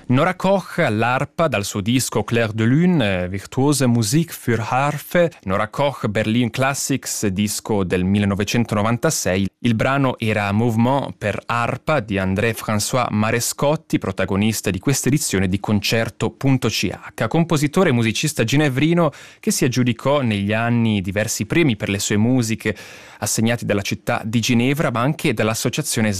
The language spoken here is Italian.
Nora Koch all'arpa dal suo disco Clair de Lune, virtuose Musik für Harfe. Nora Koch, Berlin Classics, disco del 1996. Il brano era Mouvement per arpa di André-François Marescotti, protagonista di questa edizione di Concerto.ch, compositore e musicista ginevrino che si aggiudicò negli anni diversi premi per le sue musiche assegnati dalla città di Ginevra, ma anche dall'associazione